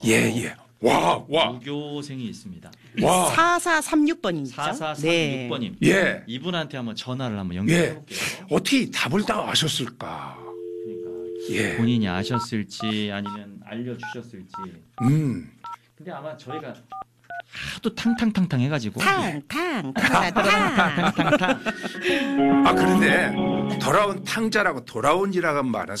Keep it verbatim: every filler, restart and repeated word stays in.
예, 예. 와, 와. 무교생이 있습니다. 와. 사사삼육 번이죠. 사사삼육 번님. 예. 이분한테 한번 전화를 한번 연결해 예. 볼게요. 어떻게 답을 다 아셨을까? 그러니까 예. 본인이 아셨을지 아니면 알려주셨을지. 음. 근데 아마 저희가 하도 탕탕탕탕 해가지고 탕탕 탕탕 탕탕탕 아, 그런데 돌아온 탕자라고 돌아온이라는 말은